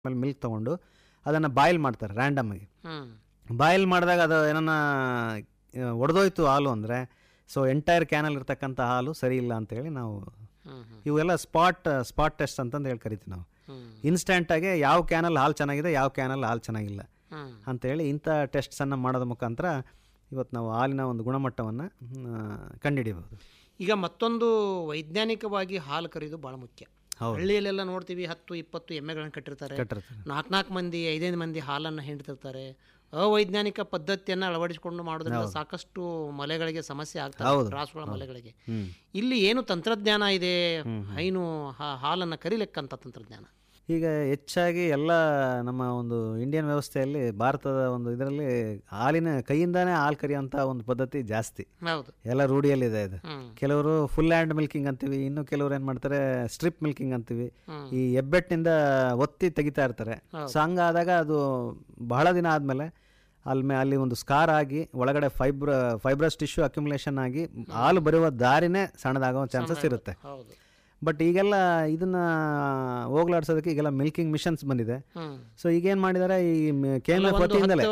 ಆಮೇಲೆ ಮಿಲ್ಕ್ ತೊಗೊಂಡು ಅದನ್ನು ಬಾಯ್ಲ್ ಮಾಡ್ತಾರೆ ರ್ಯಾಂಡಮ್ಮಾಗಿ. ಬಾಯ್ಲ್ ಮಾಡಿದಾಗ ಅದು ಏನನ್ನ ಒಡೆದೋಯ್ತು ಹಾಲು ಅಂದರೆ, ಸೊ ಎಂಟೈರ್ ಕ್ಯಾನಲ್ಲಿ ಇರ್ತಕ್ಕಂಥ ಹಾಲು ಸರಿ ಇಲ್ಲ ಅಂತೇಳಿ ನಾವು ಇವೆಲ್ಲ ಸ್ಪಾಟ್ ಟೆಸ್ಟ್ ಅಂತಂದು ಹೇಳಿ ಕರಿತೀವಿ ನಾವು. ಇನ್ಸ್ಟೆಂಟಾಗಿ ಯಾವ ಕ್ಯಾನಲ್ಲಿ ಹಾಲು ಚೆನ್ನಾಗಿದೆ, ಯಾವ ಕ್ಯಾನಲ್ಲಿ ಹಾಲು ಚೆನ್ನಾಗಿಲ್ಲ ಅಂತೇಳಿ ಇಂಥ ಟೆಸ್ಟ್ಸನ್ನು ಮಾಡೋದ್ರ ಮುಖಾಂತರ ಇವತ್ತು ನಾವು ಹಾಲಿನ ಒಂದು ಗುಣಮಟ್ಟವನ್ನು ಕಂಡುಹಿಡಿಯಬಹುದು. ಈಗ ಮತ್ತೊಂದು ವೈಜ್ಞಾನಿಕವಾಗಿ ಹಾಲು ಕರೆಯೋದು ಭಾಳ ಮುಖ್ಯ. ಹಳ್ಳಿಯಲ್ಲೆಲ್ಲ ನೋಡ್ತೀವಿ 10-20 ಎಮ್ಮೆಗಳನ್ನು ಕಟ್ಟಿರ್ತಾರೆ, 4 ಮಂದಿ 5 ಮಂದಿ ಹಾಲನ್ನು ಹಿಂಡ್ತಿರ್ತಾರೆ. ಅವೈಜ್ಞಾನಿಕ ಪದ್ಧತಿಯನ್ನು ಅಳವಡಿಸಿಕೊಂಡು ಮಾಡೋದ್ರಿಂದ ಸಾಕಷ್ಟು ಮಲೆಗಳಿಗೆ ಸಮಸ್ಯೆ ಆಗ್ತದೆ, ರಾಸುಗಳ ಮಲೆಗಳಿಗೆ. ಇಲ್ಲಿ ಏನು ತಂತ್ರಜ್ಞಾನ ಇದೆ ಹೈನು ಹಾಲನ್ನು ಕರಿಲಿಕ್ಕಂಥ ತಂತ್ರಜ್ಞಾನ? ಈಗ ಹೆಚ್ಚಾಗಿ ಎಲ್ಲ ನಮ್ಮ ಒಂದು ಇಂಡಿಯನ್ ವ್ಯವಸ್ಥೆಯಲ್ಲಿ, ಭಾರತದ ಒಂದು ಇದರಲ್ಲಿ ಹಾಲಿನ ಕೈಯಿಂದಾನೇ ಹಾಲು ಕರಿಯೋಂಥ ಒಂದು ಪದ್ಧತಿ ಜಾಸ್ತಿ ಎಲ್ಲ ರೂಢಿಯಲ್ಲಿದೆ. ಇದು ಕೆಲವರು ಫುಲ್ ಹ್ಯಾಂಡ್ ಮಿಲ್ಕಿಂಗ್ ಅಂತೀವಿ, ಇನ್ನು ಕೆಲವರು ಏನು ಮಾಡ್ತಾರೆ ಸ್ಟ್ರಿಪ್ ಮಿಲ್ಕಿಂಗ್ ಅಂತೀವಿ. ಈ ಹೆಬ್ಬೆಟ್ಟಿನಿಂದ ಒತ್ತಿ ತೆಗಿತಾ ಇರ್ತಾರೆ. ಸೊ ಹಂಗಾದಾಗ ಅದು ಬಹಳ ದಿನ ಆದಮೇಲೆ ಅಲ್ಲಿ ಒಂದು ಸ್ಕಾರ್ ಆಗಿ ಒಳಗಡೆ ಫೈಬ್ರಸ್ ಟಿಶ್ಯೂ ಅಕ್ಯುಮುಲೇಷನ್ ಆಗಿ ಹಾಲು ಬರುವ ದಾರಿನೇ ಸಣ್ಣದಾಗೋ ಚಾನ್ಸಸ್ ಇರುತ್ತೆ. ಬಟ್ ಈಗೆಲ್ಲ ಇದನ್ನ ಹೋಗ್ಲಾಡ್ಸೋದಕ್ಕೆ ಈಗೆಲ್ಲ ಮಿಲ್ಕಿಂಗ್ ಮಿಷನ್ಸ್ ಬಂದಿದೆ. ಸೊ ಈಗೇನು ಮಾಡಿದ್ದಾರೆ, ಈ KMF ವತಿಯಿಂದಲೇ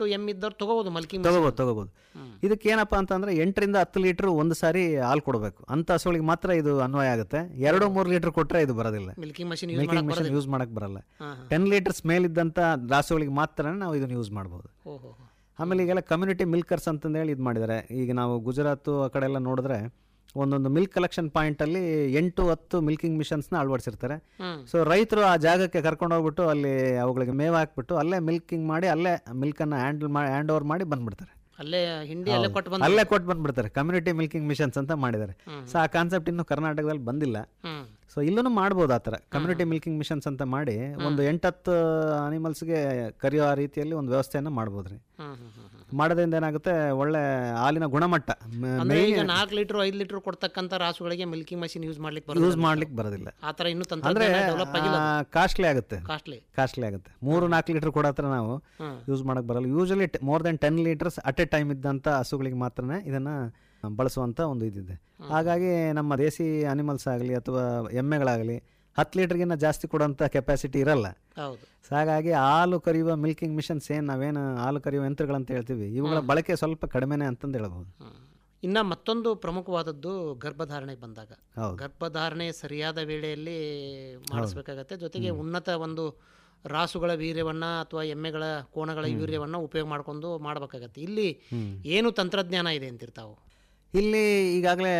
ತಗೋಬೋದು. ಇದಕ್ಕೆ ಏನಪ್ಪ ಅಂತಂದ್ರೆ 8-10 ಲೀಟರ್ ಒಂದು ಸಾರಿ ಹಾಲು ಕೊಡಬೇಕು ಅಂತ ಹಸುಗಳಿಗೆ ಮಾತ್ರ ಇದು ಅನ್ವಯ ಆಗುತ್ತೆ. 2-3 ಲೀಟರ್ ಕೊಟ್ಟರೆ ಇದು ಬರೋದಿಲ್ಲ, ಮಿಲ್ಕಿಂಗ್ ಮಿಷನ್ ಯೂಸ್ ಮಾಡಕ್ ಬರಲ್ಲ. 10 ಲೀಟರ್ಸ್ ಮೇಲಿದ್ದಂಥ ರಾಸುಗಳಿಗೆ ಮಾತ್ರ ನಾವು ಇದನ್ನು ಯೂಸ್ ಮಾಡ್ಬೋದು. ಆಮೇಲೆ ಈಗೆಲ್ಲ ಕಮ್ಯುನಿಟಿ ಮಿಲ್ಕರ್ಸ್ ಅಂತಂದೇಳಿ ಇದು ಮಾಡಿದ್ದಾರೆ. ಈಗ ನಾವು ಗುಜರಾತು ಆ ಕಡೆ ಎಲ್ಲ ನೋಡಿದ್ರೆ ಒಂದೊಂದು ಮಿಲ್ಕ್ ಕಲೆಕ್ಷನ್ ಪಾಯಿಂಟಲ್ಲಿ 8-10 ಮಿಲ್ಕಿಂಗ್ ಮಿಷನ್ಸ್ನ ಅಳವಡಿಸಿರ್ತಾರೆ. ಸೊ ರೈತರು ಆ ಜಾಗಕ್ಕೆ ಕರ್ಕೊಂಡು ಹೋಗ್ಬಿಟ್ಟು ಅಲ್ಲಿ ಅವುಗಳಿಗೆ ಮೇವು ಹಾಕ್ಬಿಟ್ಟು ಅಲ್ಲೇ ಮಿಲ್ಕಿಂಗ್ ಮಾಡಿ ಅಲ್ಲೇ ಮಿಲ್ಕನ್ನು ಹ್ಯಾಂಡ್ ಓವರ್ ಮಾಡಿ ಬಂದ್ಬಿಡ್ತಾರೆ, ಅಲ್ಲೇ ಕೊಟ್ಟು ಬಂದ್ಬಿಡ್ತಾರೆ. ಕಮ್ಯುನಿಟಿ ಮಿಲ್ಕಿಂಗ್ ಮಿಷನ್ಸ್ ಅಂತ ಮಾಡಿದ್ದಾರೆ. ಸೊ ಆ ಕಾನ್ಸೆಪ್ಟ್ ಇನ್ನು ಕರ್ನಾಟಕದಲ್ಲಿ ಬಂದಿಲ್ಲ. ಸೊ ಇಲ್ಲೂ ಮಾಡ್ಬೋದು ಆ ಥರ ಕಮ್ಯುನಿಟಿ ಮಿಲ್ಕಿಂಗ್ ಮಿಷನ್ಸ್ ಅಂತ ಮಾಡಿ ಒಂದು 8-10 ಅನಿಮಲ್ಸ್ಗೆ ಕರೆಯೋ ಆ ರೀತಿಯಲ್ಲಿ ಒಂದು ವ್ಯವಸ್ಥೆಯನ್ನು ಮಾಡ್ಬೋದ್ರಿ. ಮಾಡೋದ್ರಿಂದ ಏನಾಗುತ್ತೆ, ಒಳ್ಳೆ ಹಾಲಿನ ಗುಣಮಟ್ಟ. 4 ಲೀಟರ್ 5 ಲೀಟರ್ ಕೊಡ್ತಕ್ಕಂಥ ರಾಸುಗಳಿಗೆ ಮಿಲ್ಕಿಂಗ್ ಮಷಿನ್ ಯೂಸ್ ಮಾಡ್ಲಿಕ್ಕೆ ಬರೋದಿಲ್ಲ. ಅಂದ್ರೆ ಕಾಸ್ಟ್ಲಿ ಆಗುತ್ತೆ. 3-4 ಲೀಟರ್ ಕೊಡೋ ಹತ್ರ ನಾವು ಯೂಸ್ ಮಾಡಕ್ ಬರಲ್ಲ. Usually more than 10 litres at A time ಇದ್ದಂಥ ಹಸುಗಳಿಗೆ ಮಾತ್ರನೇ ಇದನ್ನ ಬಳಸುವಂತ ಒಂದು ಇದಿದೆ. ಹಾಗಾಗಿ ನಮ್ಮ ದೇಸಿ ಅನಿಮಲ್ಸ್ ಆಗಲಿ ಅಥವಾ ಎಮ್ಮೆಗಳಾಗಲಿ 10 ಲೀಟರ್ಗಿನ್ನ ಜಾಸ್ತಿ ಕೊಡೋಂಥ ಕೆಪಾಸಿಟಿ ಇರಲ್ಲ. ಹಾಗಾಗಿ ಹಾಲು ಕರೆಯುವ ಮಿಲ್ಕಿಂಗ್ ಮಿಷನ್ಸ್ ನಾವೇನು ಹಾಲು ಕರೆಯುವ ಯಂತ್ರಗಳಂತ ಹೇಳ್ತೀವಿ, ಇವುಗಳ ಬಳಕೆ ಸ್ವಲ್ಪ ಕಡಿಮೆನೆ ಅಂತಂದು ಹೇಳ್ಬೋದು. ಇನ್ನು ಮತ್ತೊಂದು ಪ್ರಮುಖವಾದದ್ದು ಗರ್ಭಧಾರಣೆಗೆ ಬಂದಾಗ, ಗರ್ಭಧಾರಣೆ ಸರಿಯಾದ ವೇಳೆಯಲ್ಲಿ ಮಾಡಿಸ್ಬೇಕಾಗತ್ತೆ. ಜೊತೆಗೆ ಉನ್ನತ ಒಂದು ರಾಸುಗಳ ವೀರ್ಯವನ್ನ ಅಥವಾ ಎಮ್ಮೆಗಳ ಕೋಣಗಳ ವೀರ್ಯವನ್ನ ಉಪಯೋಗ ಮಾಡ್ಕೊಂಡು ಮಾಡಬೇಕಾಗತ್ತೆ. ಇಲ್ಲಿ ಏನು ತಂತ್ರಜ್ಞಾನ ಇದೆ ಅಂತಿರ್ತಾವು? ಇಲ್ಲಿ ಈಗಾಗಲೇ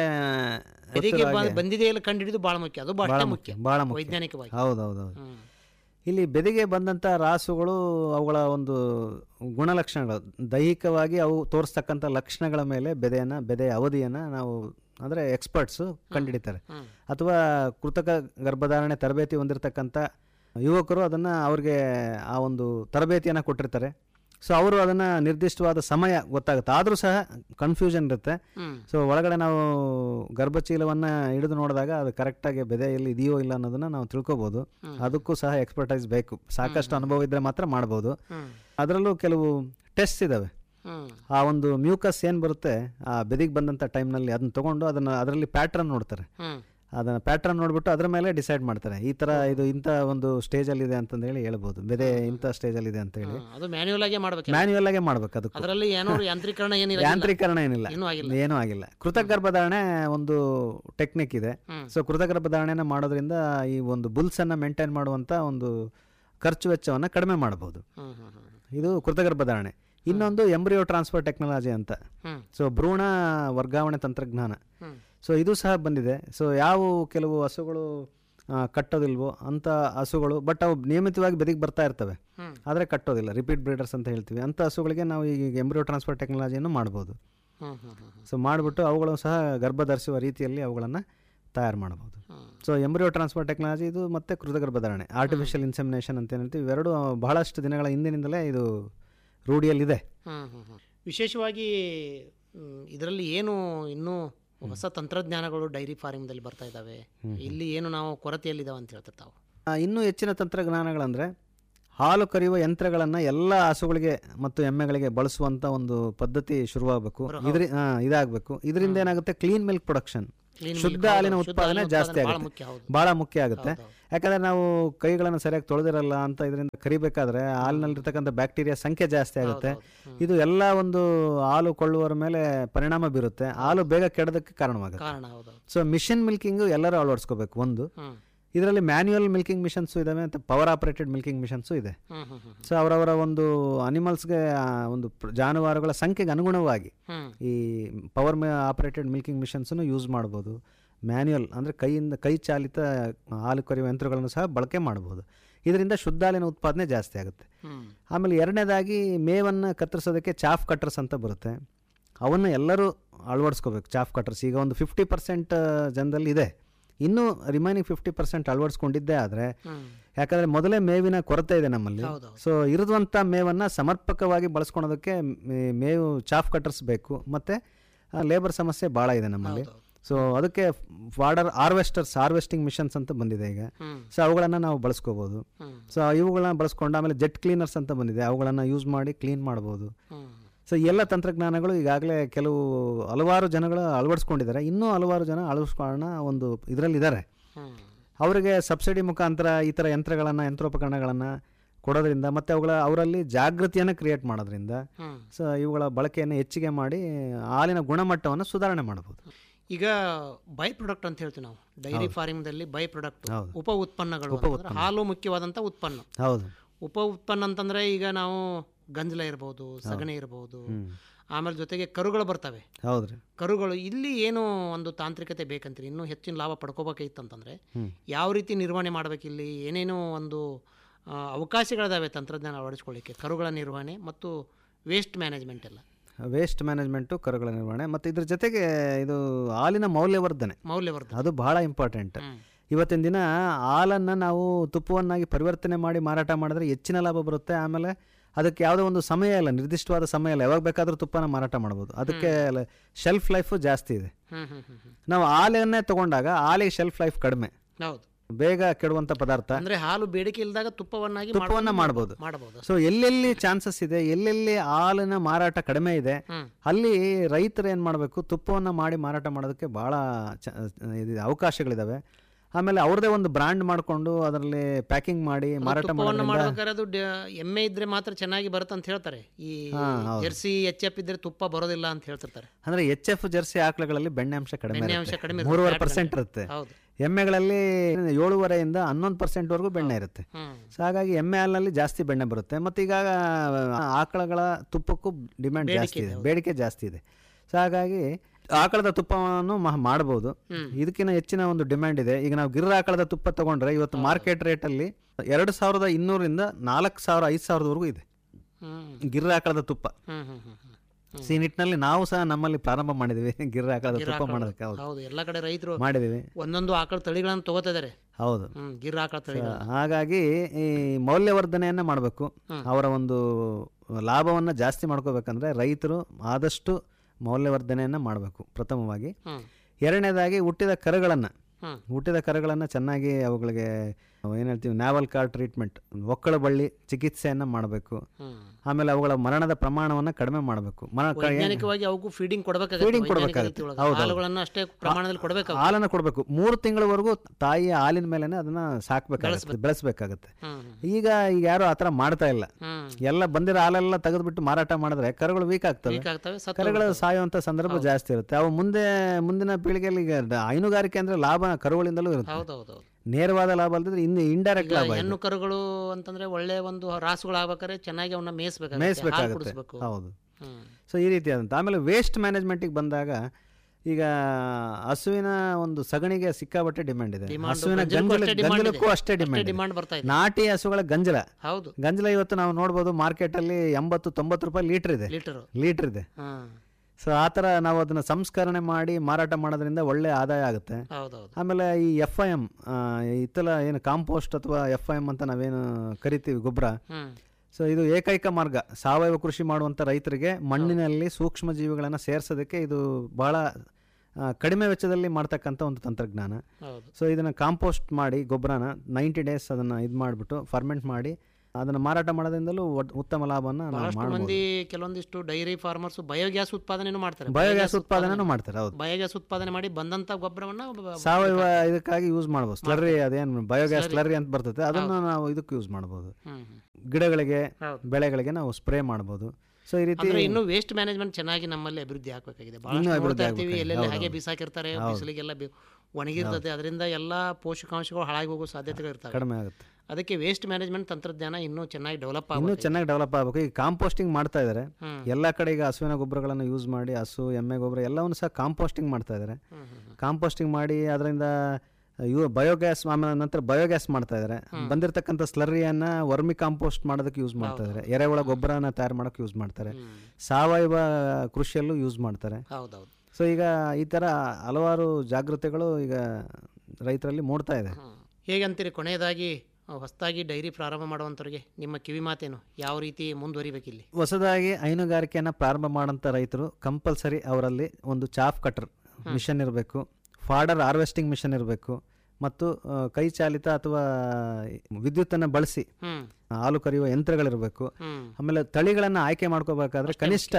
ಬಂದಿದೆಯಲ್ಲ ಕಂಡುಹಿಡಿದು ಬಹಳ ಮುಖ್ಯ, ಅದು ಬಹಳ ಮುಖ್ಯ ವೈಜ್ಞಾನಿಕವಾಗಿ. ಹೌದೌದು. ಇಲ್ಲಿ ಬೆದಿಗೆ ಬಂದಂಥ ರಾಸುಗಳು ಅವುಗಳ ಒಂದು ಗುಣಲಕ್ಷಣಗಳು, ದೈಹಿಕವಾಗಿ ಅವು ತೋರಿಸ್ತಕ್ಕಂಥ ಲಕ್ಷಣಗಳ ಮೇಲೆ ಬೆದೆಯ ಅವಧಿಯನ್ನು ನಾವು ಅಂದರೆ ಎಕ್ಸ್ಪರ್ಟ್ಸು ಕಂಡುಹಿಡಿತಾರೆ. ಅಥವಾ ಕೃತಕ ಗರ್ಭಧಾರಣೆ ತರಬೇತಿ ಹೊಂದಿರತಕ್ಕಂಥ ಯುವಕರು ಅದನ್ನು ಅವ್ರಿಗೆ ಆ ಒಂದು ತರಬೇತಿಯನ್ನು ಕೊಟ್ಟಿರ್ತಾರೆ. ಸೊ ಅವರು ಅದನ್ನು ನಿರ್ದಿಷ್ಟವಾದ ಸಮಯ ಗೊತ್ತಾಗುತ್ತೆ, ಆದರೂ ಸಹ ಕನ್ಫ್ಯೂಷನ್ ಇರುತ್ತೆ. ಸೊ ಒಳಗಡೆ ನಾವು ಗರ್ಭಚೀಲವನ್ನು ಹಿಡಿದು ನೋಡಿದಾಗ ಅದು ಕರೆಕ್ಟಾಗಿ ಬೆದೆಯಲ್ಲಿ ಇದೆಯೋ ಇಲ್ಲ ಅನ್ನೋದನ್ನು ನಾವು ತಿಳ್ಕೊಬೋದು. ಅದಕ್ಕೂ ಸಹ ಎಕ್ಸ್ಪರ್ಟೈಸ್ ಬೇಕು, ಸಾಕಷ್ಟು ಅನುಭವ ಇದ್ದರೆ ಮಾತ್ರ ಮಾಡ್ಬೋದು. ಅದರಲ್ಲೂ ಕೆಲವು ಟೆಸ್ಟ್ ಇದ್ದಾವೆ. ಆ ಒಂದು ಮ್ಯೂಕಸ್ ಏನು ಬರುತ್ತೆ ಆ ಬೆದಿಗೆ ಬಂದಂಥ ಟೈಮ್ನಲ್ಲಿ ಅದನ್ನ ತೊಗೊಂಡು ಅದರಲ್ಲಿ ಪ್ಯಾಟ್ರನ್ ನೋಡ್ತಾರೆ. ಅದನ್ನ ಪ್ಯಾಟ್ರನ್ ನೋಡ್ಬಿಟ್ಟು ಅದ್ರ ಮೇಲೆ ಡಿಸೈಡ್ ಮಾಡ್ತಾರೆ, ಈ ತರ ಇದು ಇಂಥ ಒಂದು ಸ್ಟೇಜಲ್ಲಿ ಇದೆ ಅಂತಂದು ಹೇಳಿ ಹೇಳ್ಬೋದು. ಬೆದೆ ಇಂಥ ಸ್ಟೇಜಲ್ಲಿ ಇದೆ ಅಂತ ಹೇಳಿ ಮ್ಯಾನ್ಯುಯಲ್ ಆಗೇ ಮಾಡ್ಬೇಕು. ಅದಕ್ಕೆ ಯಾಂತ್ರೀಕರಣ ಏನಿಲ್ಲ, ಏನೂ ಆಗಿಲ್ಲ. ಕೃತಕ ಗರ್ಭಧಾರಣೆ ಒಂದು ಟೆಕ್ನಿಕ್ ಇದೆ. ಸೊ ಕೃತಕ ಗರ್ಭಧಾರಣೆನ ಮಾಡೋದ್ರಿಂದ ಈ ಒಂದು ಬುಲ್ಸ್ ಅನ್ನ ಮೇಂಟೈನ್ ಮಾಡುವಂತ ಒಂದು ಖರ್ಚು ವೆಚ್ಚವನ್ನ ಕಡಿಮೆ ಮಾಡಬಹುದು. ಇದು ಕೃತಕ ಗರ್ಭಧಾರಣೆ. ಇನ್ನೊಂದು ಎಂಬ್ರಿಯೋ ಟ್ರಾನ್ಸ್ಫರ್ ಟೆಕ್ನಾಲಜಿ ಅಂತ, ಸೊ ಭ್ರೂಣ ವರ್ಗಾವಣೆ ತಂತ್ರಜ್ಞಾನ. ಸೊ ಇದು ಸಹ ಬಂದಿದೆ. ಸೊ ಕೆಲವು ಹಸುಗಳು ಕಟ್ಟೋದಿಲ್ವೋ ಅಂಥ ಹಸುಗಳು, ಬಟ್ ಅವು ನಿಯಮಿತವಾಗಿ ಬೆದಿಗೆ ಬರ್ತಾ ಇರ್ತವೆ, ಆದರೆ ಕಟ್ಟೋದಿಲ್ಲ, ರಿಪೀಟ್ ಬ್ರೀಡರ್ಸ್ ಅಂತ ಹೇಳ್ತೀವಿ. ಅಂಥ ಹಸುಗಳಿಗೆ ನಾವು ಈಗ ಎಂಬ್ರಿಯೋ ಟ್ರಾನ್ಸ್ಫರ್ ಟೆಕ್ನಾಲಜಿಯನ್ನು ಮಾಡ್ಬೋದು. ಸೊ ಮಾಡಿಬಿಟ್ಟು ಅವುಗಳು ಸಹ ಗರ್ಭ ಧರಿಸುವ ರೀತಿಯಲ್ಲಿ ಅವುಗಳನ್ನು ತಯಾರು ಮಾಡ್ಬೋದು. ಸೊ ಎಂಬ್ರಿಯೋ ಟ್ರಾನ್ಸ್ಫರ್ ಟೆಕ್ನಾಲಜಿ ಇದು ಮತ್ತು ಕೃತಕ ಗರ್ಭಧಾರಣೆ, ಆರ್ಟಿಫಿಷಿಯಲ್ ಇನ್ಸೆಮಿನೇಷನ್ ಅಂತ ಹೇಳ್ತೀವಿ. ಇವೆರಡು ಬಹಳಷ್ಟು ದಿನಗಳ ಹಿಂದಿನಿಂದಲೇ ಇದು ರೂಢಿಯಲ್ಲಿದೆ. ವಿಶೇಷವಾಗಿ ಇದರಲ್ಲಿ ಏನು ಇನ್ನೂ ಹೊಸ ತಂತ್ರಜ್ಞಾನಗಳು ಡೈರಿ ಫಾರ್ಮಿಂಗ್ದಲ್ಲಿ ಬರ್ತಾ ಇದ್ದಾವೆ, ಇಲ್ಲಿ ಏನು ನಾವು ಕೊರತೆಯಲ್ಲಿದ್ದಾವೆ ಅಂತ ಹೇಳ್ತಿರ್ತಾವೆ. ಇನ್ನೂ ಹೆಚ್ಚಿನ ತಂತ್ರಜ್ಞಾನಗಳಂದರೆ ಹಾಲು ಕರೆಯುವ ಯಂತ್ರಗಳನ್ನು ಎಲ್ಲ ಹಸುಗಳಿಗೆ ಮತ್ತು ಎಮ್ಮೆಗಳಿಗೆ ಬಳಸುವಂಥ ಒಂದು ಪದ್ಧತಿ ಶುರುವಾಗಬೇಕು, ಇದಾಗಬೇಕು. ಇದರಿಂದ ಏನಾಗುತ್ತೆ, ಕ್ಲೀನ್ ಮಿಲ್ಕ್ ಪ್ರೊಡಕ್ಷನ್ ಶುದ್ಧ ಹಾಲಿನ ಉತ್ಪಾದನೆ ಜಾಸ್ತಿ ಆಗುತ್ತೆ, ಬಹಳ ಮುಖ್ಯ ಆಗುತ್ತೆ. ಯಾಕಂದ್ರೆ ನಾವು ಕೈಗಳನ್ನು ಸರಿಯಾಗಿ ತೊಳೆದಿರಲ್ಲ ಅಂತ ಇದರಿಂದ ಕರಿಬೇಕಾದ್ರೆ ಹಾಲಿನಲ್ಲಿರ್ತಕ್ಕಂಥ ಬ್ಯಾಕ್ಟೀರಿಯಾ ಸಂಖ್ಯೆ ಜಾಸ್ತಿ ಆಗುತ್ತೆ. ಇದು ಎಲ್ಲ ಒಂದು ಹಾಲು ಕೊಳ್ಳುವರ ಮೇಲೆ ಪರಿಣಾಮ ಬೀರುತ್ತೆ, ಹಾಲು ಬೇಗ ಕೆಡೋದಕ್ಕೆ ಕಾರಣವಾಗುತ್ತೆ. ಸೊ ಮಿಷಿನ್ ಮಿಲ್ಕಿಂಗ್ ಎಲ್ಲರೂ ಅಳವಡಿಸ್ಕೋಬೇಕು. ಒಂದು ಇದರಲ್ಲಿ ಮ್ಯಾನ್ಯುಯಲ್ ಮಿಲ್ಕಿಂಗ್ ಮಿಷನ್ಸು ಇದಾವೆ ಅಂತ ಪವರ್ ಆಪರೇಟೆಡ್ ಮಿಲ್ಕಿಂಗ್ ಮಿಷನ್ಸು ಇದೆ. ಸೊ ಅವರವರ ಒಂದು ಅನಿಮಲ್ಸ್ಗೆ ಒಂದು ಜಾನುವಾರುಗಳ ಸಂಖ್ಯೆಗೆ ಅನುಗುಣವಾಗಿ ಈ ಪವರ್ ಆಪರೇಟೆಡ್ ಮಿಲ್ಕಿಂಗ್ ಮಿಷನ್ಸನ್ನು ಯೂಸ್ ಮಾಡ್ಬೋದು. ಮ್ಯಾನ್ಯುಯಲ್ ಅಂದರೆ ಕೈ ಚಾಲಿತ ಹಾಲು ಕರೆಯುವ ಯಂತ್ರಗಳನ್ನು ಸಹ ಬಳಕೆ ಮಾಡ್ಬೋದು. ಇದರಿಂದ ಶುದ್ಧ ಹಾಲಿನ ಉತ್ಪಾದನೆ ಜಾಸ್ತಿ ಆಗುತ್ತೆ. ಆಮೇಲೆ ಎರಡನೇದಾಗಿ ಮೇವನ್ನು ಕತ್ತರಿಸೋದಕ್ಕೆ ಚಾಫ್ ಕಟ್ಟರ್ಸ್ ಅಂತ ಬರುತ್ತೆ, ಅವನ್ನು ಎಲ್ಲರೂ ಅಳವಡಿಸ್ಕೋಬೇಕು. ಚಾಫ್ ಕಟ್ಟರ್ಸ್ ಈಗ ಒಂದು 50% ಜನದಲ್ಲಿ ಇದೆ, ಇನ್ನೂ ರಿಮೈನಿಂಗ್ 50% ಅಳವಡಿಸ್ಕೊಂಡಿದ್ದೇ ಆದರೆ, ಯಾಕಂದರೆ ಮೊದಲೇ ಮೇವಿನ ಕೊರತೆ ಇದೆ ನಮ್ಮಲ್ಲಿ. ಸೊ ಇರುವಂಥ ಮೇವನ್ನು ಸಮರ್ಪಕವಾಗಿ ಬಳಸ್ಕೊಳೋದಕ್ಕೆ ಮೇವು ಚಾಫ್ ಕಟ್ಟರ್ಸ್ ಬೇಕು, ಮತ್ತು ಲೇಬರ್ ಸಮಸ್ಯೆ ಭಾಳ ಇದೆ ನಮ್ಮಲ್ಲಿ. ಸೊ ಅದಕ್ಕೆ ಹಾರ್ವೆಸ್ಟಿಂಗ್ ಮಿಷನ್ಸ್ ಅಂತ ಬಂದಿದೆ ಈಗ. ಸೊ ಅವುಗಳನ್ನು ನಾವು ಬಳಸ್ಕೋಬೋದು. ಸೊ ಇವುಗಳನ್ನ ಬಳಸ್ಕೊಂಡು ಆಮೇಲೆ ಜೆಟ್ ಕ್ಲೀನರ್ಸ್ ಅಂತ ಬಂದಿದೆ, ಅವುಗಳನ್ನು ಯೂಸ್ ಮಾಡಿ ಕ್ಲೀನ್ ಮಾಡ್ಬೋದು. ಸೊ ಎಲ್ಲ ತಂತ್ರಜ್ಞಾನಗಳು ಈಗಾಗಲೇ ಹಲವಾರು ಜನಗಳು ಅಳವಡಿಸ್ಕೊಂಡಿದ್ದಾರೆ, ಇನ್ನೂ ಹಲವಾರು ಜನ ಅಳವಡಿಸ್ಕೊಳ್ಳೋಣ ಒಂದು ಇದರಲ್ಲಿದ್ದಾರೆ. ಅವರಿಗೆ ಸಬ್ಸಿಡಿ ಮುಖಾಂತರ ಈ ಥರ ಯಂತ್ರೋಪಕರಣಗಳನ್ನು ಕೊಡೋದ್ರಿಂದ ಮತ್ತು ಅವರಲ್ಲಿ ಜಾಗೃತಿಯನ್ನು ಕ್ರಿಯೇಟ್ ಮಾಡೋದ್ರಿಂದ ಸೊ ಇವುಗಳ ಬಳಕೆಯನ್ನು ಹೆಚ್ಚಿಗೆ ಮಾಡಿ ಹಾಲಿನ ಗುಣಮಟ್ಟವನ್ನು ಸುಧಾರಣೆ ಮಾಡ್ಬೋದು. ಈಗ ಬೈ ಪ್ರಾಡಕ್ಟ್ ಅಂತ ಹೇಳ್ತೀವಿ ನಾವು ಡೈರಿ ಫಾರ್ಮಿಂಗ್ದಲ್ಲಿ. ಬೈ ಪ್ರಾಡಕ್ಟ್ ಉಪ ಉತ್ಪನ್ನಗಳು, ಹಾಲು ಮುಖ್ಯವಾದಂಥ ಉತ್ಪನ್ನ. ಹೌದು. ಉಪ ಉತ್ಪನ್ನ ಅಂತಂದರೆ ಈಗ ನಾವು ಗಂಜಲ ಇರ್ಬೋದು, ಸಗಣಿ ಇರ್ಬೋದು, ಆಮೇಲೆ ಜೊತೆಗೆ ಕರುಗಳು ಬರ್ತವೆ. ಹೌದ್ರಿ. ಕರುಗಳು ಇಲ್ಲಿ ಏನು ಒಂದು ತಾಂತ್ರಿಕತೆ ಬೇಕಂತೀರಿ, ಇನ್ನೂ ಹೆಚ್ಚಿನ ಲಾಭ ಪಡ್ಕೋಬೇಕಿತ್ತಂತಂದರೆ ಯಾವ ರೀತಿ ನಿರ್ವಹಣೆ ಮಾಡಬೇಕು, ಇಲ್ಲಿ ಏನೇನು ಒಂದು ಅವಕಾಶಗಳಿದಾವೆ ತಂತ್ರಜ್ಞಾನ ಅಳವಡಿಸ್ಕೊಳ್ಳಿಕ್ಕೆ, ಕರುಗಳ ನಿರ್ವಹಣೆ ಮತ್ತು ವೇಸ್ಟ್ ಮ್ಯಾನೇಜ್ಮೆಂಟ್ ಎಲ್ಲ. ವೇಸ್ಟ್ ಮ್ಯಾನೇಜ್ಮೆಂಟು, ಕರುಗಳ ನಿರ್ವಹಣೆ ಮತ್ತು ಇದ್ರ ಜೊತೆಗೆ ಇದು ಹಾಲಿನ ಮೌಲ್ಯವರ್ಧನೆ ಅದು ಬಹಳ ಇಂಪಾರ್ಟೆಂಟ್. ಇವತ್ತಿನ ದಿನ ಹಾಲನ್ನು ನಾವು ತುಪ್ಪವನ್ನಾಗಿ ಪರಿವರ್ತನೆ ಮಾಡಿ ಮಾರಾಟ ಮಾಡಿದ್ರೆ ಹೆಚ್ಚಿನ ಲಾಭ ಬರುತ್ತೆ. ಆಮೇಲೆ ಅದಕ್ಕೆ ಯಾವುದೋ ಒಂದು ಸಮಯ ಇಲ್ಲ, ನಿರ್ದಿಷ್ಟವಾದ ಸಮಯ ಇಲ್ಲ, ಯಾವಾಗ ಬೇಕಾದರೂ ತುಪ್ಪನ ಮಾರಾಟ ಮಾಡ್ಬೋದು. ಅದಕ್ಕೆ ಶೆಲ್ಫ್ ಲೈಫು ಜಾಸ್ತಿ ಇದೆ. ನಾವು ಹಾಲನ್ನೇ ತಗೊಂಡಾಗ ಹಾಲಿಗೆ ಶೆಲ್ಫ್ ಲೈಫ್ ಕಡಿಮೆ, ಬೇಗ ಕೆಡುವಂಥ ಪದಾರ್ಥ. ಅಂದರೆ ಹಾಲು ಬೇಡಿಕೆ ಇಲ್ಲದಾಗ ತುಪ್ಪವನ್ನು ಮಾಡ್ಬೋದು. ಸೊ ಎಲ್ಲೆಲ್ಲಿ ಚಾನ್ಸಸ್ ಇದೆ, ಎಲ್ಲೆಲ್ಲಿ ಹಾಲಿನ ಮಾರಾಟ ಕಡಿಮೆ ಇದೆ, ಅಲ್ಲಿ ರೈತರು ಏನು ಮಾಡಬೇಕು, ತುಪ್ಪವನ್ನು ಮಾಡಿ ಮಾರಾಟ ಮಾಡೋದಕ್ಕೆ ಭಾಳ ಅವಕಾಶಗಳಿದ್ದಾವೆ. ಆಮೇಲೆ ಅವ್ರದೇ ಒಂದು ಬ್ರ್ಯಾಂಡ್ ಮಾಡಿಕೊಂಡು ಅದರಲ್ಲಿ ಪ್ಯಾಕಿಂಗ್ ಮಾಡಿ ಮಾರಾಟ ಮಾಡ್ಬೇಕಾದ್ರೆ ಅದು ಎಮ್ಮೆ ಇದ್ರೆ ಮಾತ್ರ ಚೆನ್ನಾಗಿ ಬರುತ್ತೆ ಅಂತ ಹೇಳ್ತಾರೆ. ಈ ಜರ್ಸಿ HF ಇದ್ರೆ ತುಪ್ಪ ಬರೋದಿಲ್ಲ ಅಂತ ಹೇಳ್ತಿರ್ತಾರೆ. ಅಂದ್ರೆ HF ಜರ್ಸಿ ಆಕಳುಗಳಲ್ಲಿ ಬೆಣ್ಣೆ ಅಂಶ ಕಡಿಮೆ 3.5% ಇರುತ್ತೆ. ಎಮ್ಮೆಗಳಲ್ಲಿ 7.5% 11% ವರೆಗೂ ಬೆಣ್ಣೆ ಇರುತ್ತೆ. ಸೊ ಹಾಗಾಗಿ ಎಮ್ಮೆ ಹಾಲಿನಲ್ಲಿ ಜಾಸ್ತಿ ಬೆಣ್ಣೆ ಬರುತ್ತೆ. ಮತ್ತು ಈಗ ಆಕಳುಗಳ ತುಪ್ಪಕ್ಕೂ ಡಿಮ್ಯಾಂಡ್ ಜಾಸ್ತಿ ಇದೆ, ಬೇಡಿಕೆ ಜಾಸ್ತಿ ಇದೆ. ಸೊ ಹಾಗಾಗಿ ಆಕಳದ ತುಪ್ಪವನ್ನು ಮಾಡ್ಬೋದು. ಇದಕ್ಕಿಂತ ಹೆಚ್ಚಿನ ಒಂದು ಡಿಮ್ಯಾಂಡ್ ಇದೆ. ಈಗ ನಾವು ಗಿರ್ ಆಕಳದ ತುಪ್ಪ ತಗೊಂಡ್ರೆ ಇವತ್ತು ಮಾರ್ಕೆಟ್ ರೇಟಲ್ಲಿ 2200ರಿಂದ 4000 5000ವರೆಗೂ ಇದೆ ಗಿರ್ ಆಕಳದ ತುಪ್ಪ. ಈ ನಿಟ್ಟಿನಲ್ಲಿ ನಾವು ಸಹ ನಮ್ಮಲ್ಲಿ ಪ್ರಾರಂಭ ಮಾಡಿದ್ವಿ ಗಿರ್ ಆಕಳದ ತುಪ್ಪ ಮಾಡೋದಕ್ಕೆ. ಎಲ್ಲ ಕಡೆ ರೈತರು ಮಾಡಿದೀವಿ, ಒಂದೊಂದು ಆಕಳ ತಳಿಗಳನ್ನು ತಗೋತಿದ್ದಾರೆ. ಹೌದು, ಗಿರ್ ಆಕಳ ತಳಿ. ಹಾಗಾಗಿ ಈ ಮೌಲ್ಯವರ್ಧನೆಯನ್ನ ಮಾಡಬೇಕು. ಅವರ ಒಂದು ಲಾಭವನ್ನು ಜಾಸ್ತಿ ಮಾಡ್ಕೋಬೇಕಂದ್ರೆ ರೈತರು ಆದಷ್ಟು ಮೌಲ್ಯವರ್ಧನೆಯನ್ನು ಮಾಡಬೇಕು ಪ್ರಥಮವಾಗಿ. ಎರಡನೇದಾಗಿ ಹುಟ್ಟಿದ ಕರುಗಳನ್ನು ಚೆನ್ನಾಗಿ ಅವುಗಳಿಗೆ ಏನು ಹೇಳ್ತೀವಿ ನ್ಯಾವಲ್ ಕಾರ್ ಟ್ರೀಟ್ಮೆಂಟ್, ಒಕ್ಕಳ ಬಳ್ಳಿ ಚಿಕಿತ್ಸೆಯನ್ನು ಮಾಡಬೇಕು. ಆಮೇಲೆ ಅವುಗಳ ಮರಣದ ಪ್ರಮಾಣವನ್ನು ಕಡಿಮೆ ಮಾಡಬೇಕು. ಫೀಡಿಂಗ್ ಕೊಡಬೇಕಾಗುತ್ತೆ. ಹಾಲನ್ನು ಕೊಡಬೇಕು. 3 ತಿಂಗಳವರೆಗೂ ತಾಯಿಯ ಹಾಲಿನ ಮೇಲೆ ಅದನ್ನ ಸಾಕ್ಬೇಕಾಗುತ್ತೆ, ಬೆಳೆಸಬೇಕಾಗತ್ತೆ. ಈಗ ಯಾರು ಆತರ ಮಾಡ್ತಾ ಇಲ್ಲ. ಎಲ್ಲ ಬಂದಿರೋ ಹಾಲೆಲ್ಲ ತೆಗೆದ್ಬಿಟ್ಟು ಮಾರಾಟ ಮಾಡಿದ್ರೆ ಕರುಗಳು ವೀಕ್ ಆಗ್ತವೆ, ಕರುಗಳು ಸಾಯುವಂತ ಸಂದರ್ಭ ಜಾಸ್ತಿ ಇರುತ್ತೆ. ಅವು ಮುಂದಿನ ಪೀಳಿಗೆಯಲ್ಲಿ ಈಗ ಹೈನುಗಾರಿಕೆ ಅಂದ್ರೆ ಲಾಭ ಕರುಗಳಿಂದಲೂ ಇರುತ್ತೆ. ನೇರವಾದ ಲಾಭ ಅಲ್ಲದ್ರೆ ಇನ್ನು ಇಂಡೈರೆಕ್ಟ್ ಲಾಭ. ಹೆಣ್ಣು ಕರುಗಳು ಅಂತಂದ್ರೆ ಒಳ್ಳೆ ಒಂದು ರಾಸುಗಳು ಆಗ್ಬೇಕಾದ್ರೆ ಚೆನ್ನಾಗಿ ಅವನ್ನ ಮೇಯಿಸಬೇಕಾಗುತ್ತೆ. ಹೌದು. ಸೊ ಈ ರೀತಿ ಆದಂತ. ಆಮೇಲೆ ವೇಸ್ಟ್ ಮ್ಯಾನೇಜ್ಮೆಂಟಿಗೆ ಬಂದಾಗ ಈಗ ಹಸುವಿನ ಒಂದು ಸಗಣಿಗೆ ಸಿಕ್ಕಾಬಟ್ಟೆ ಡಿಮ್ಯಾಂಡ್ ಇದೆ. ಹಸುವಿನ ಗಂಜಲಕ್ಕೂ ಅಷ್ಟೇ ಡಿಮ್ಯಾಂಡ್ ಬರ್ತಾ ಇದೆ. ನಾಟಿ ಹಸುಗಳ ಗಂಜಲ ಇವತ್ತು ನಾವು ನೋಡ್ಬೋದು ಮಾರ್ಕೆಟ್ ಅಲ್ಲಿ 80-90 ರೂಪಾಯಿ ಲೀಟರ್ ಇದೆ. ಸೊ ಆ ಥರ ನಾವು ಅದನ್ನು ಸಂಸ್ಕರಣೆ ಮಾಡಿ ಮಾರಾಟ ಮಾಡೋದ್ರಿಂದ ಒಳ್ಳೆ ಆದಾಯ ಆಗುತ್ತೆ. ಆಮೇಲೆ ಈ FIM ಏನು ಕಾಂಪೋಸ್ಟ್ ಅಥವಾ FIM ಅಂತ ನಾವೇನು ಕರಿತೀವಿ ಗೊಬ್ಬರ, ಸೊ ಇದು ಏಕೈಕ ಮಾರ್ಗ ಸಾವಯವ ಕೃಷಿ ಮಾಡುವಂಥ ರೈತರಿಗೆ ಮಣ್ಣಿನಲ್ಲಿ ಸೂಕ್ಷ್ಮ ಜೀವಿಗಳನ್ನು ಸೇರಿಸೋದಕ್ಕೆ ಇದು ಬಹಳ ಕಡಿಮೆ ವೆಚ್ಚದಲ್ಲಿ ಮಾಡ್ತಕ್ಕಂಥ ಒಂದು ತಂತ್ರಜ್ಞಾನ. ಸೊ ಇದನ್ನು ಕಾಂಪೋಸ್ಟ್ ಮಾಡಿ ಗೊಬ್ಬರನ 90 ಡೇಸ್ ಅದನ್ನು ಇದು ಮಾಡಿಬಿಟ್ಟು ಫರ್ಮೆಂಟ್ ಮಾಡಿ ಅದನ್ನು ಮಾರಾಟ ಮಾಡೋದ್ರಿಂದಲೂ ಉತ್ತಮ ಲಾಭವನ್ನು ನಾವು ಬಹಳಷ್ಟು ಮಾಡ್ಬೋದು. ಮಂದಿ ಕೆಲವೊಂದಿಷ್ಟು ಡೈರಿ ಫಾರ್ಮರ್ಸ್ ಬಯೋಗ್ಯಾಸ್ ಉತ್ಪಾದನೆನೂ ಮಾಡ್ತಾರೆ. ಬಯೋಗ್ಯಾಸ್ ಉತ್ಪಾದನೆನೂ ಮಾಡ್ತಾರೆ. ಹೌದು, ಬಯೋಗ್ಯಾಸ್ ಉತ್ಪಾದನೆ ಮಾಡಿ ಬಂದಂತ ಗೊಬ್ಬರವನ್ನ ಸಾವಯವ ಇದಕ್ಕಾಗಿ ಯೂಸ್ ಮಾಡ್ಬೋದು. ಸ್ಲರ್ರಿ, ಅದೇನು ಬಯೋಗ್ಯಾಸ್ ಸ್ಲರ್ರಿ ಅಂತ ಬರ್ತದೆ, ಅದನ್ನು ನಾವು ಇದಕ್ಕೆ ಯೂಸ್ ಮಾಡ್ಬೋದು. ಗಿಡಗಳಿಗೆ, ಬೆಳೆಗಳಿಗೆ ನಾವು ಸ್ಪ್ರೇ ಮಾಡ್ಬೋದು. ಸೊ ಈ ರೀತಿ ಇನ್ನು ವೇಸ್ಟ್ ಮ್ಯಾನೇಜ್ಮೆಂಟ್ ಚೆನ್ನಾಗಿ ನಮ್ಮಲ್ಲಿ ಅಭಿವೃದ್ಧಿ ಆಗಬೇಕಾಗಿದೆ. ನೋಡ್ತಾ ಇರ್ತೀವಿ, ಎಲ್ಲೆಲ್ಲಿ ಹಾಗೆ ಬಿಸಾಕಿರ್ತಾರೆ, ಬಿಸಿಲಿಗೆಲ್ಲ ಒಣಗಿರ್ತದೆ, ಅದರಿಂದ ಎಲ್ಲ ಪೋಷಕಾಂಶಗಳು ಹಾಳಾಗಿ ಹೋಗೋ ಸಾಧ್ಯತೆಗಳು ಇರ್ತವೆ, ಕಡಿಮೆ ಆಗುತ್ತೆ. ಅದಕ್ಕೆ ವೇಸ್ಟ್ ಮ್ಯಾನೇಜ್ಮೆಂಟ್ ತಂತ್ರಜ್ಞಾನ ಇನ್ನೂ ಚೆನ್ನಾಗಿ ಡೆವಲಪ್ ಆಗಬೇಕು. ಈಗ ಕಾಂಪೋಸ್ಟಿಂಗ್ ಮಾಡ್ತಾ ಇದ್ದಾರೆ ಎಲ್ಲ ಕಡೆ. ಈಗ ಹಸುವಿನ ಗೊಬ್ಬರಗಳನ್ನು ಯೂಸ್ ಮಾಡಿ, ಹಸು, ಎಮ್ಮೆ ಗೊಬ್ಬರ ಎಲ್ಲವನ್ನು ಸಹ ಕಾಂಪೋಸ್ಟಿಂಗ್ ಮಾಡ್ತಾ ಇದ್ದಾರೆ. ಕಾಂಪೋಸ್ಟಿಂಗ್ ಮಾಡಿ ಅದರಿಂದ ಬಯೋಗ್ಯಾಸ್, ಆಮೇಲೆ ನಂತರ ಬಯೋಗ್ಯಾಸ್ ಮಾಡ್ತಾ ಇದ್ದಾರೆ. ಬಂದಿರತಕ್ಕಂಥ ಸ್ಲರ್ರಿಯನ್ನ ವರ್ಮಿ ಕಾಂಪೋಸ್ಟ್ ಮಾಡೋದಕ್ಕೆ ಯೂಸ್ ಮಾಡ್ತಾ ಇದ್ದಾರೆ. ಎರೆಹುಳ ಗೊಬ್ಬರನ ತಯಾರು ಮಾಡೋಕೆ ಯೂಸ್ ಮಾಡ್ತಾರೆ. ಸಾವಯವ ಕೃಷಿಯಲ್ಲೂ ಯೂಸ್ ಮಾಡ್ತಾರೆ. ಸೊ ಈಗ ಈ ಥರ ಹಲವಾರು ಜಾಗೃತಿಗಳು ಈಗ ರೈತರಲ್ಲಿ ಮೂಡ್ತಾ ಇದೆ. ಹೇಗಂತೀರಿ? ಕೊನೆಯದಾಗಿ ಹೊಸದಾಗಿ ಡೈರಿ ಪ್ರಾರಂಭ ಮಾಡುವಂಥವ್ರಿಗೆ ನಿಮ್ಮ ಕಿವಿ ಮಾತೇನು? ಯಾವ ರೀತಿ ಮುಂದುವರಿಬೇಕಿಲ್ಲಿ? ಹೊಸದಾಗಿ ಹೈನುಗಾರಿಕೆಯನ್ನು ಪ್ರಾರಂಭ ಮಾಡೋಂಥ ರೈತರು ಕಂಪಲ್ಸರಿ ಅವರಲ್ಲಿ ಒಂದು ಚಾಫ್ ಕಟರ್ ಮಿಷನ್ ಇರಬೇಕು, ಫಾಡರ್ ಹಾರ್ವೆಸ್ಟಿಂಗ್ ಮಿಷನ್ ಇರಬೇಕು, ಮತ್ತು ಕೈ ಚಾಲಿತ ಅಥವಾ ವಿದ್ಯುತ್ತನ್ನು ಬಳಸಿ ಹಾಲು ಕರೆಯುವ ಯಂತ್ರಗಳಿರಬೇಕು. ಆಮೇಲೆ ತಳಿಗಳನ್ನು ಆಯ್ಕೆ ಮಾಡ್ಕೋಬೇಕಾದ್ರೆ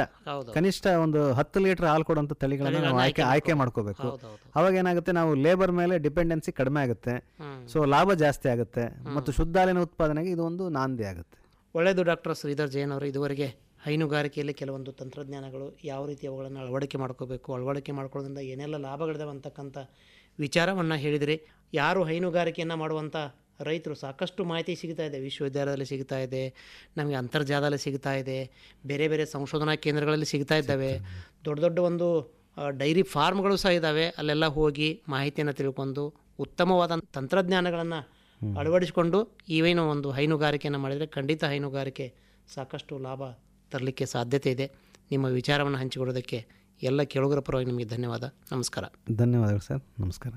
ಕನಿಷ್ಠ ಒಂದು 10 ಲೀಟರ್ ಹಾಲು ಕೊಡುವಂಥ ತಳಿಗಳನ್ನು ನಾವು ಆಯ್ಕೆ ಮಾಡ್ಕೋಬೇಕು. ಅವಾಗ ಏನಾಗುತ್ತೆ, ನಾವು ಲೇಬರ್ ಮೇಲೆ ಡಿಪೆಂಡೆನ್ಸಿ ಕಡಿಮೆ ಆಗುತ್ತೆ, ಸೊ ಲಾಭ ಜಾಸ್ತಿ ಆಗುತ್ತೆ, ಮತ್ತು ಶುದ್ಧ ಹಾಲಿನ ಉತ್ಪಾದನೆಗೆ ಇದು ಒಂದು ನಾಂದಿ ಆಗುತ್ತೆ. ಒಳ್ಳೆಯದು. ಡಾಕ್ಟರ್ ಶ್ರೀಧರ್ ಜೈನ್ ಅವರು ಇದುವರೆಗೆ ಹೈನುಗಾರಿಕೆಯಲ್ಲಿ ಕೆಲವೊಂದು ತಂತ್ರಜ್ಞಾನಗಳು ಯಾವ ರೀತಿ ಅವುಗಳನ್ನು ಅಳವಡಿಕೆ ಮಾಡ್ಕೊಳ್ಳೋದ್ರಿಂದ ಏನೆಲ್ಲ ಲಾಭಗಳಿದಾವೆ ಅಂತಕ್ಕಂಥ ವಿಚಾರವನ್ನು ಹೇಳಿದರೆ, ಯಾರು ಹೈನುಗಾರಿಕೆಯನ್ನು ಮಾಡುವಂಥ ರೈತರು ಸಾಕಷ್ಟು ಮಾಹಿತಿ ಸಿಗ್ತಾ ಇದೆ. ವಿಶ್ವವಿದ್ಯಾಲಯದಲ್ಲಿ ಸಿಗ್ತಾ ಇದೆ, ನಮಗೆ ಅಂತರ್ಜಾಲದಲ್ಲಿ ಸಿಗ್ತಾ ಇದೆ, ಬೇರೆ ಬೇರೆ ಸಂಶೋಧನಾ ಕೇಂದ್ರಗಳಲ್ಲಿ ಸಿಗ್ತಾ ಇದ್ದಾವೆ, ದೊಡ್ಡ ದೊಡ್ಡ ಒಂದು ಡೈರಿ ಫಾರ್ಮ್ಗಳು ಸಹ ಇದ್ದಾವೆ. ಅಲ್ಲೆಲ್ಲ ಹೋಗಿ ಮಾಹಿತಿಯನ್ನು ತಿಳ್ಕೊಂಡು ಉತ್ತಮವಾದ ತಂತ್ರಜ್ಞಾನಗಳನ್ನು ಅಳವಡಿಸಿಕೊಂಡು ಇವೇನೋ ಒಂದು ಹೈನುಗಾರಿಕೆಯನ್ನು ಮಾಡಿದರೆ ಖಂಡಿತ ಹೈನುಗಾರಿಕೆ ಸಾಕಷ್ಟು ಲಾಭ ತರಲಿಕ್ಕೆ ಸಾಧ್ಯತೆ ಇದೆ. ನಿಮ್ಮ ವಿಚಾರವನ್ನು ಹಂಚಿಕೊಳ್ಳೋದಕ್ಕೆ ಎಲ್ಲ ಕೇಳುಗರ ಪರವಾಗಿ ನಿಮಗೆ ಧನ್ಯವಾದ. ನಮಸ್ಕಾರ. ಧನ್ಯವಾದಗಳು ಸರ್. ನಮಸ್ಕಾರ.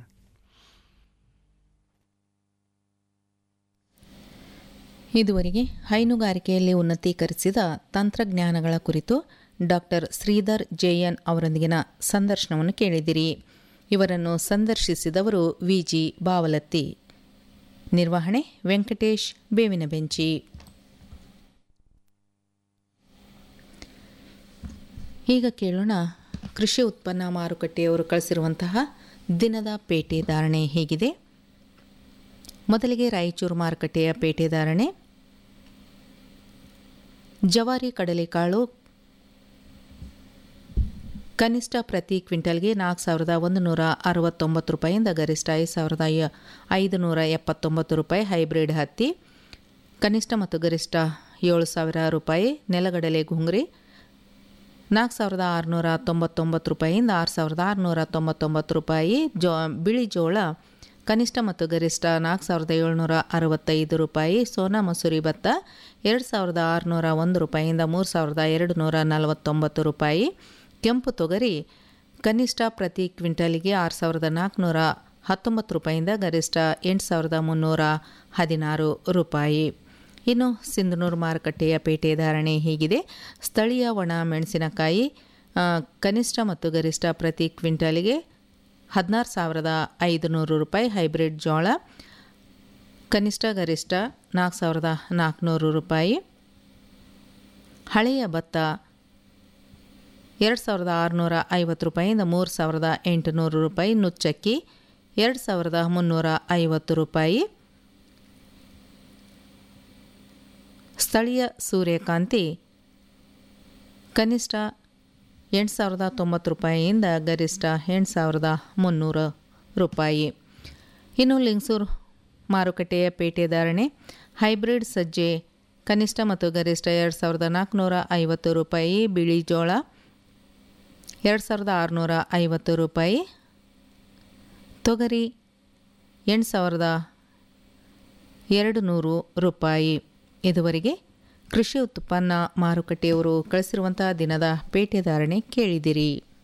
ಇದುವರೆಗೆ ಹೈನುಗಾರಿಕೆಯಲ್ಲಿ ಉನ್ನತೀಕರಿಸಿದ ತಂತ್ರಜ್ಞಾನಗಳ ಕುರಿತು ಡಾಕ್ಟರ್ ಶ್ರೀಧರ್ ಜೆಎನ್ ಅವರೊಂದಿಗಿನ ಸಂದರ್ಶನವನ್ನು ಕೇಳಿದಿರಿ. ಇವರನ್ನು ಸಂದರ್ಶಿಸಿದವರು ವಿಜಿ ಬಾವಲತ್ತಿ. ನಿರ್ವಹಣೆ ವೆಂಕಟೇಶ್ ಬೇವಿನ ಬೆಂಚಿ. ಈಗ ಕೇಳೋಣ, ಕೃಷಿ ಉತ್ಪನ್ನ ಮಾರುಕಟ್ಟೆಯವರು ಕಳಿಸಿರುವಂತಹ ದಿನದ ಪೇಟೆ ಧಾರಣೆ ಹೀಗಿದೆ. ಮೊದಲಿಗೆ ರಾಯಚೂರು ಮಾರುಕಟ್ಟೆಯ ಪೇಟೆ ಧಾರಣೆ. ಜವಾರಿ ಕಡಲೆಕಾಳು ಕನಿಷ್ಠ ಪ್ರತಿ ಕ್ವಿಂಟಲ್ಗೆ 4,169 ರೂಪಾಯಿಯಿಂದ ಗರಿಷ್ಠ 5,579 ರೂಪಾಯಿ. ಹೈಬ್ರಿಡ್ ಹತ್ತಿ ಕನಿಷ್ಠ ಮತ್ತು ಗರಿಷ್ಠ 7,000 ರೂಪಾಯಿ. ನೆಲಗಡಲೆ ಗುಂಗ್ರಿ 4,699 ರೂಪಾಯಿಯಿಂದ 6,699 ರೂಪಾಯಿ. ಬಿಳಿ ಜೋಳ ಕನಿಷ್ಠ ಮತ್ತು ಗರಿಷ್ಠ 4,765 ರೂಪಾಯಿ. ಸೋನಾ ಮಸೂರಿ ಭತ್ತ 2,601 ರೂಪಾಯಿಯಿಂದ 3,249 ರೂಪಾಯಿ. ಕೆಂಪು ತೊಗರಿ ಕನಿಷ್ಠ ಪ್ರತಿ ಕ್ವಿಂಟಲಿಗೆ 6,419 ರೂಪಾಯಿಯಿಂದ ಗರಿಷ್ಠ 8,316 ರೂಪಾಯಿ. ಇನ್ನು ಸಿಂಧನೂರು ಮಾರುಕಟ್ಟೆಯ ಪೇಟೆ ಧಾರಣೆ ಹೀಗಿದೆ. ಸ್ಥಳೀಯ ಒಣ ಮೆಣಸಿನಕಾಯಿ ಕನಿಷ್ಠ ಮತ್ತು ಗರಿಷ್ಠ ಪ್ರತಿ ಕ್ವಿಂಟಲಿಗೆ 16,500 ರೂಪಾಯಿ. ಹೈಬ್ರಿಡ್ ಜೋಳ ಕನಿಷ್ಠ ಗರಿಷ್ಠ 4,400 ರೂಪಾಯಿ. ಹಳೆಯ ಭತ್ತ 2,650 ರೂಪಾಯಿಯಿಂದ 3,800 ರೂಪಾಯಿ. ನುಚ್ಚಕ್ಕಿ 2,350 ರೂಪಾಯಿ. ಸ್ಥಳೀಯ ಸೂರ್ಯಕಾಂತಿ ಕನಿಷ್ಠ 8,090 ರೂಪಾಯಿಯಿಂದ ಗರಿಷ್ಠ 8,300 ರೂಪಾಯಿ. ಇನ್ನು ಲಿಂಗಸೂರು ಮಾರುಕಟ್ಟೆಯ ಪೇಟೆ ಧಾರಣೆ. ಹೈಬ್ರಿಡ್ ಸಜ್ಜೆ ಕನಿಷ್ಠ ಮತ್ತು ಗರಿಷ್ಠ 2,450 ರೂಪಾಯಿ. ಬಿಳಿ ಜೋಳ 2,650 ರೂಪಾಯಿ. ತೊಗರಿ 8,200 ರೂಪಾಯಿ. ಇದುವರೆಗೆ ಕೃಷಿ ಉತ್ಪನ್ನ ಮಾರುಕಟ್ಟೆಯವರು ಕಳಿಸಿರುವಂತಹ ದಿನದ ಪೇಟೆ ಧಾರಣೆ ಕೇಳಿದಿರಿ.